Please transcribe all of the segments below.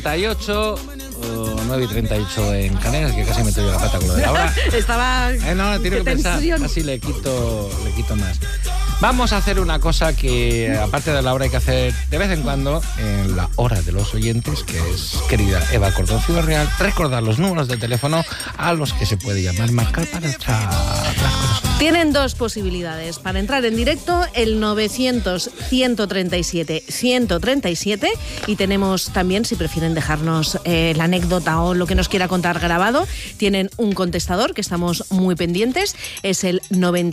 38 o 9:38 en Canarias, que casi meto yo la pata con lo de la hora. Estaba... No, tiene que pensar, casi le quito más. Vamos a hacer una cosa que, aparte de la hora, hay que hacer de vez en cuando, en la hora de los oyentes, que es, querida Eva Cordón Ciudad Real, recordar los números de teléfono a los que se puede llamar, marcar para charlar con nosotros. Tienen dos posibilidades para entrar en directo, el 900-137-137, y tenemos también, si prefieren dejarnos la anécdota o lo que nos quiera contar grabado, tienen un contestador que estamos muy pendientes, es el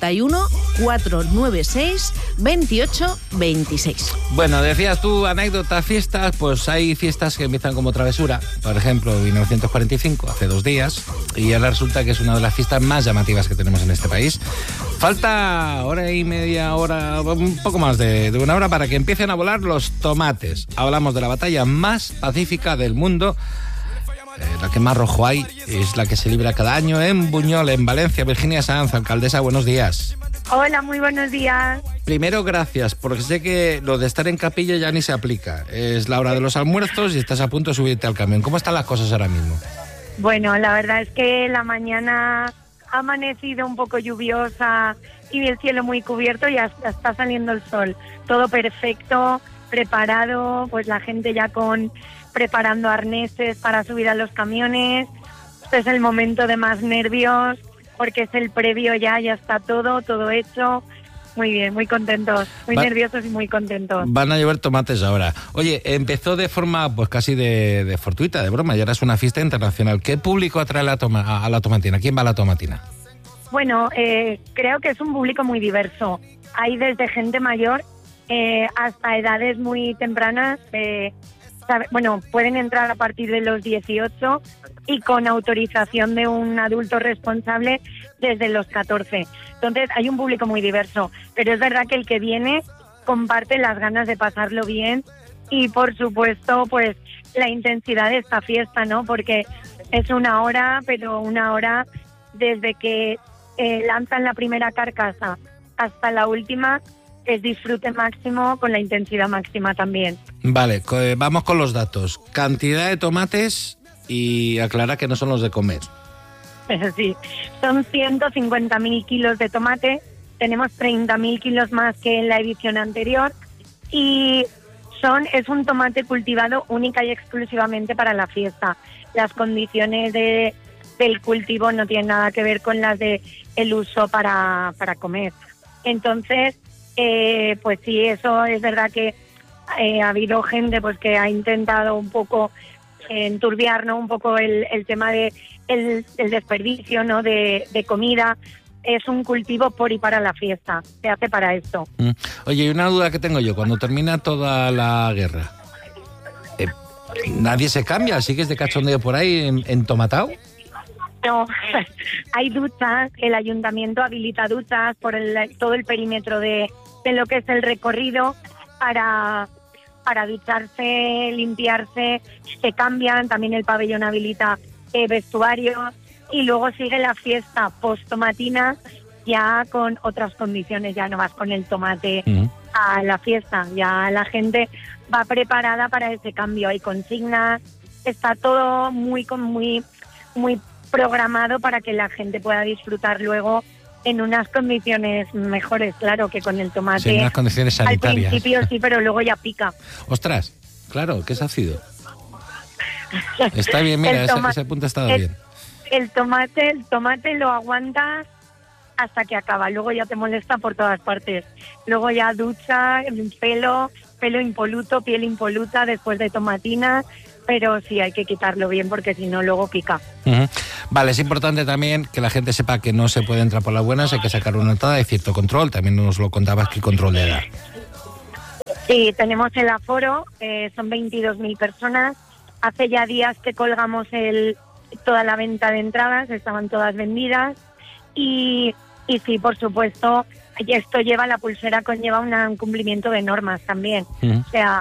91-496-2826. Bueno, decías tú, anécdota, fiestas, pues hay fiestas que empiezan como travesura, por ejemplo, 1945, hace 2 días, y ahora resulta que es una de las fiestas más llamativas que tenemos en este país. Falta hora y media, un poco más de 1 hora para que empiecen a volar los tomates. Hablamos de la batalla más pacífica del mundo, la que más rojo hay, es la que se libra cada año en Buñol, en Valencia. Virginia Sanz, alcaldesa, buenos días. Hola, muy buenos días. Primero, gracias, porque sé que lo de estar en capilla ya ni se aplica. Es la hora de los almuerzos y estás a punto de subirte al camión. ¿Cómo están las cosas ahora mismo? Bueno, la verdad es que la mañana ha amanecido un poco lluviosa y el cielo muy cubierto y ya está saliendo el sol. Todo perfecto, preparado, pues la gente ya preparando arneses para subir a los camiones. Este es el momento de más nervios porque es el previo, ya está todo hecho. Muy bien, muy contentos, muy nerviosos y muy contentos. Van a llover tomates ahora. Oye, empezó de forma pues casi de fortuita, de broma, y ahora es una fiesta internacional. ¿Qué público atrae a la tomatina? ¿Quién va a la tomatina? Bueno, creo que es un público muy diverso. Hay desde gente mayor hasta edades muy tempranas. Pueden entrar a partir de los 18 y con autorización de un adulto responsable desde los 14. Entonces hay un público muy diverso, pero es verdad que el que viene comparte las ganas de pasarlo bien y por supuesto pues la intensidad de esta fiesta, ¿no? Porque es 1 hora, pero 1 hora desde que lanzan la primera carcasa hasta la última, es disfrute máximo con la intensidad máxima también. Vale, vamos con los datos. Cantidad de tomates y aclara que no son los de comer. Sí, son 150.000 kilos de tomate, tenemos 30.000 kilos más que en la edición anterior y es un tomate cultivado única y exclusivamente para la fiesta. Las condiciones del cultivo no tienen nada que ver con las de el uso para comer. Entonces, pues sí, eso es verdad que ha habido gente pues que ha intentado un poco enturbiar, ¿no? Un poco el tema de el desperdicio, ¿no? de comida. Es un cultivo por y para la fiesta, se hace para esto. Oye, y una duda que tengo yo, cuando termina toda la guerra, ¿nadie se cambia? ¿Sigues de cachondeo por ahí entomatado? No, hay duchas, el ayuntamiento habilita duchas por todo el perímetro de lo que es el recorrido para ducharse, limpiarse, se cambian, también el pabellón habilita vestuarios y luego sigue la fiesta post-tomatina ya con otras condiciones, ya no vas con el tomate a la fiesta, ya la gente va preparada para ese cambio, hay consignas, está todo muy programado para que la gente pueda disfrutar luego en unas condiciones mejores, claro, que con el tomate. Sí, en unas condiciones sanitarias. Al principio sí, pero luego ya pica. Ostras, claro, que es ácido. Está bien, mira, ese punto ha estado bien. El tomate lo aguantas hasta que acaba, luego ya te molesta por todas partes. Luego ya ducha, pelo impoluto, piel impoluta después de tomatina, pero sí hay que quitarlo bien porque si no luego pica. Vale, es importante también que la gente sepa que no se puede entrar por las buenas, hay que sacar una entrada de cierto control, también nos lo contabas, ¿qué control de edad? Sí, tenemos el aforo, son 22.000 personas, hace ya días que colgamos toda la venta de entradas, estaban todas vendidas y sí, por supuesto, esto la pulsera conlleva un cumplimiento de normas también, o sea,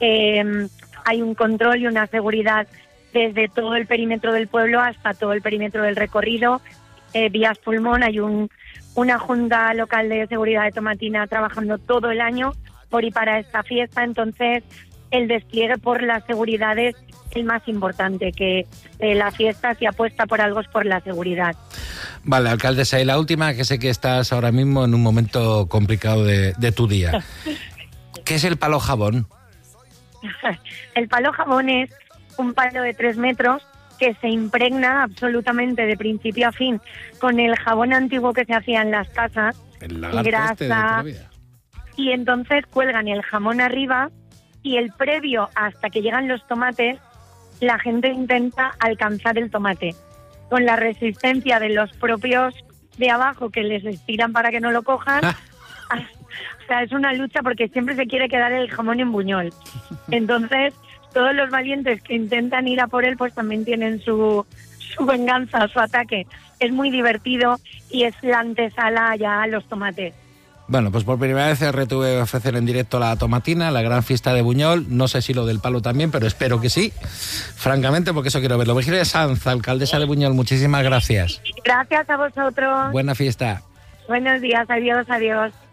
hay un control y una seguridad desde todo el perímetro del pueblo hasta todo el perímetro del recorrido, vías pulmón, hay una junta local de seguridad de Tomatina trabajando todo el año por y para esta fiesta, entonces el despliegue por la seguridad es el más importante, que la fiesta, si apuesta por algo, es por la seguridad. Vale, alcaldesa, y la última, que sé que estás ahora mismo en un momento complicado de tu día. ¿Qué es el palo jabón? El palo jabón es un palo de 3 metros que se impregna absolutamente de principio a fin con el jabón antiguo que se hacía en las casas, El y grasa, y entonces cuelgan el jamón arriba, y el previo, hasta que llegan los tomates, la gente intenta alcanzar el tomate con la resistencia de los propios de abajo que les estiran para que no lo cojan. O sea, es una lucha porque siempre se quiere quedar el jamón en buñol. Entonces, todos los valientes que intentan ir a por él, pues también tienen su venganza, su ataque. Es muy divertido y es la antesala ya a los tomates. Bueno, pues por primera vez tuve que ofrecer en directo la tomatina, la gran fiesta de Buñol. No sé si lo del palo también, pero espero que sí, francamente, porque eso quiero verlo. Virginia Sanz, alcaldesa de Buñol, muchísimas gracias. Gracias a vosotros. Buena fiesta. Buenos días, adiós, adiós.